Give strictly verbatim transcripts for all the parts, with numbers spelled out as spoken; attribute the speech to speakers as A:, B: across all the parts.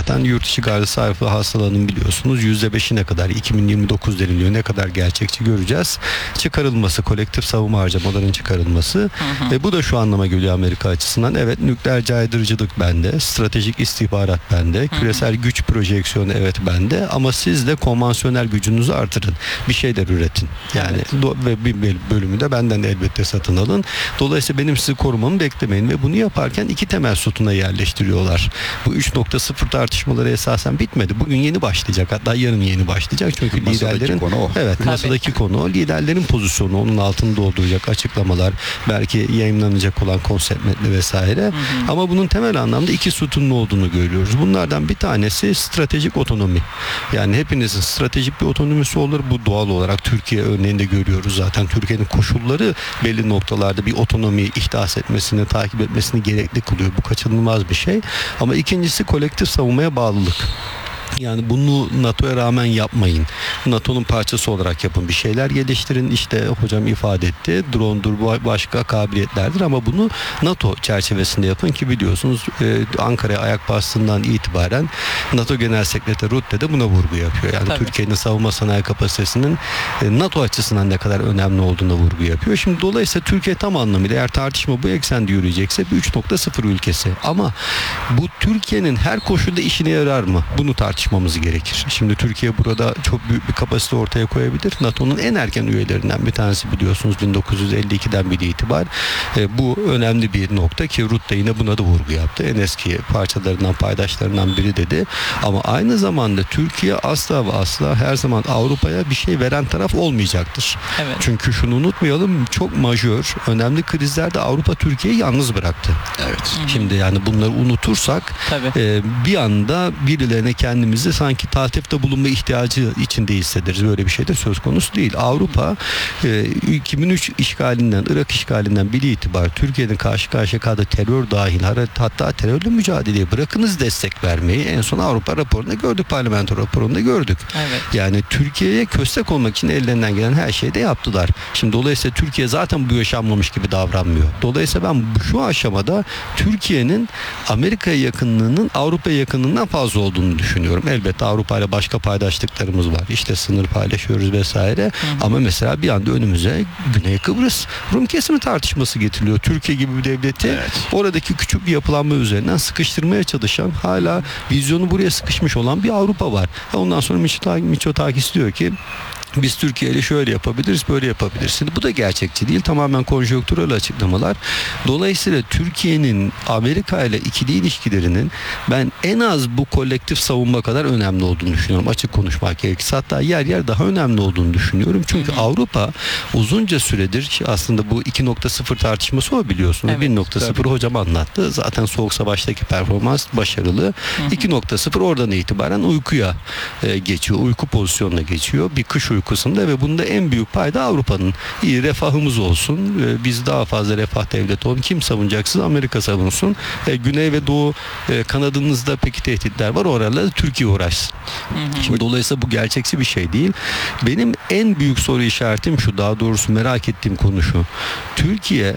A: zaten yurt içi gayri safi hasılanın biliyorsunuz yüzde beşine kadar iki bin yirmi dokuz deniliyor. Ne kadar gerçekçi göreceğiz. Çıkarılması, kolektif savunma harcamaların çıkarılması. Hı hı. Ve bu da şu anlama geliyor Amerika açısından. Evet, nükleer caydırıcılık bende, stratejik istihbarat bende, küresel güç projeksiyonu evet bende, ama siz de konvansiyonel gücünüzü artırın. Bir şeyler üretin. Yani evet. do- ve bir bölümü de benden elbette satın alın. Dolayısıyla benim sizi korumamı beklemeyin ve bunu yaparken iki temel sütuna yerleştiriyorlar. Bu üç nokta sıfır tartışmaları esasen bitmedi. Bugün yeni başlayacak. Hatta yarın yeni başlayacak. Çünkü
B: masadaki
A: liderlerin
B: konu o.
A: evet
C: Tabii.
A: masadaki konu o. Liderlerin pozisyonu, onun altını dolduracak açıklamalar, belki yayınlanacak olan konsept metni vesaire. Hı hı. Ama bunun temel anlamda iki sütunlu olduğunu görüyoruz. Bunlardan bir tanesi stratejik otonomi. Yani hepinizin stratejik bir otonomisi olur. Bu doğal olarak Türkiye örneğinde görüyoruz zaten. Türkiye'nin koşulları belli noktalarda bir otonomi ihdas etmesini, takip etmesini gerekli kılıyor. Bu kaçınılmaz bir şey. Ama ikincisi kolektif savunmaya bağlılık. Yani bunu NATO'ya rağmen yapmayın. NATO'nun parçası olarak yapın. Bir şeyler geliştirin. İşte hocam ifade etti. Drone'dur, başka kabiliyetlerdir, ama bunu NATO çerçevesinde yapın ki biliyorsunuz Ankara'ya ayak bastığından itibaren NATO Genel Sekreteri Rutte de buna vurgu yapıyor. Yani
C: Tabii.
A: Türkiye'nin savunma sanayi kapasitesinin NATO açısından ne kadar önemli olduğuna vurgu yapıyor. Şimdi dolayısıyla Türkiye tam anlamıyla, eğer tartışma bu eksende yürüyecekse, bir üç nokta sıfır ülkesi. Ama bu Türkiye'nin her koşulda işine yarar mı? Bunu tartışmamız gerekir. Şimdi Türkiye burada çok büyük bir kapasite ortaya koyabilir. NATO'nun en erken üyelerinden bir tanesi biliyorsunuz bin dokuz yüz elli ikiden beri itibar. E, bu önemli bir nokta ki Rutte yine buna da vurgu yaptı. En eski parçalarından, paydaşlarından biri dedi. Ama aynı zamanda Türkiye asla ve asla her zaman Avrupa'ya bir şey veren taraf olmayacaktır.
C: Evet.
A: Çünkü şunu unutmayalım, çok majör, önemli krizlerde Avrupa Türkiye'yi yalnız bıraktı.
B: Evet.
C: Hı hı.
A: Şimdi yani bunları unutursak e, bir anda birilerine kendimizi sanki tatifte bulunma ihtiyacı içinde hissederiz. Böyle bir şey de söz konusu değil. Avrupa e, iki bin üç işgalinden, Irak işgalinden biri itibar Türkiye'nin karşı karşıya kaldığı terör dahil, hatta terörle mücadeleye bırakınız destek vermeyi en son Avrupa raporunda gördük, parlamento raporunda gördük.
C: Evet.
A: Yani Türkiye'ye köstek olmak için ellerinden gelen her şeyi de yaptılar. Şimdi dolayısıyla Türkiye zaten bu yaşanmamış gibi davranmıyor. Dolayısıyla ben şu aşamada Türkiye'nin Amerika'ya yakınlığının Avrupa'ya yakınlığından fazla olduğunu düşünüyorum. Elbette Avrupa ile başka paydaşlıklarımız var. İşte sınır paylaşıyoruz vesaire. Hı hı. Ama mesela bir anda önümüze Güney Kıbrıs Rum kesimi tartışması getiriliyor. Türkiye gibi bir devleti evet. oradaki küçük bir yapılanma üzerinden sıkıştırmaya çalışan, hala vizyonu buraya sıkışmış olan bir Avrupa var. Ondan sonra Mitsotakis diyor ki biz Türkiye ile şöyle yapabiliriz, böyle yapabiliriz. Şimdi bu da gerçekçi değil. Tamamen konjonktürel açıklamalar. Dolayısıyla Türkiye'nin Amerika ile ikili ilişkilerinin ben en az bu kolektif savunma kadar önemli olduğunu düşünüyorum. Açık konuşmak gerekirse. Hatta yer yer daha önemli olduğunu düşünüyorum. Çünkü Avrupa uzunca süredir aslında bu iki nokta sıfır tartışması o biliyorsunuz.
C: Evet,
A: bir nokta sıfır hocam anlattı. Zaten Soğuk Savaş'taki performans başarılı. Hı hı. iki nokta sıfır oradan itibaren uykuya e, geçiyor. Uyku pozisyonuna geçiyor. Bir kış uyku uykusunda ve bunda en büyük payda Avrupa'nın. İyi, refahımız olsun, biz daha fazla refah devleti olalım. Kim savunacaksınız? Amerika savunsun. Güney ve Doğu kanadınızda peki tehditler var. Oralarda Türkiye uğraşsın. Hı hı. Şimdi dolayısıyla bu gerçekçi bir şey değil. Benim en büyük soru işaretim şu, daha doğrusu merak ettiğim konu şu. Türkiye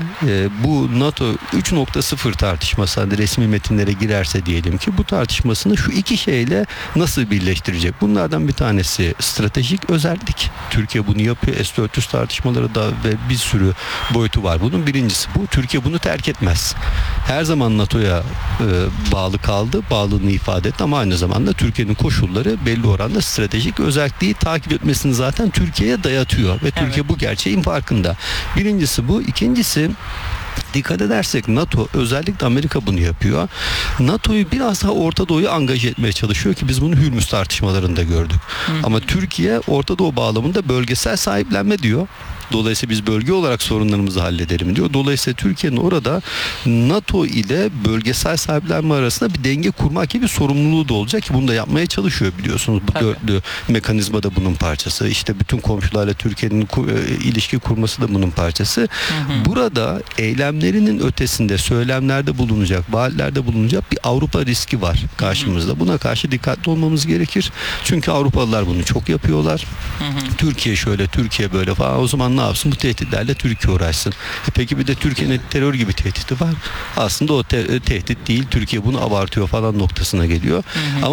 A: bu NATO üç nokta sıfır tartışması, hani resmi metinlere girerse diyelim ki, bu tartışmasını şu iki şeyle nasıl birleştirecek? Bunlardan bir tanesi stratejik özellik. Türkiye bunu yapıyor. S dört yüz tartışmaları da ve bir sürü boyutu var. Bunun birincisi bu. Türkiye bunu terk etmez. Her zaman NATO'ya e, bağlı kaldı. Bağlılığını ifade etti ama aynı zamanda Türkiye'nin koşulları belli oranda stratejik özelliği takip etmesini zaten Türkiye'ye dayatıyor. Ve Türkiye evet. bu gerçeğin farkında. Birincisi bu. İkincisi, dikkat edersek NATO, özellikle Amerika bunu yapıyor. NATO'yu biraz daha Orta Doğu'yu angaje etmeye çalışıyor ki biz bunu Hürmüz tartışmalarında gördük. Hı hı. Ama Türkiye Orta Doğu bağlamında bölgesel sahiplenme diyor. Dolayısıyla biz bölge olarak sorunlarımızı halledelim diyor. Dolayısıyla Türkiye'nin orada NATO ile bölgesel sahiplenme arasında bir denge kurmak gibi bir sorumluluğu da olacak ki bunu da yapmaya çalışıyor biliyorsunuz. Bu Tabii. dörtlü mekanizma da bunun parçası. İşte bütün komşularla Türkiye'nin ilişki kurması da bunun parçası. Hı hı. Burada eylemlerinin ötesinde söylemlerde bulunacak, vaatlerde bulunacak bir Avrupa riski var karşımızda. Buna karşı dikkatli olmamız gerekir. Çünkü Avrupalılar bunu çok yapıyorlar. Hı hı. Türkiye şöyle, Türkiye böyle falan. O zaman ne yapsın? Bu tehditlerle Türkiye uğraşsın. E peki bir de Türkiye'nin terör gibi tehdidi var. Aslında o te- tehdit değil. Türkiye bunu abartıyor falan noktasına geliyor. Hı hı. Ama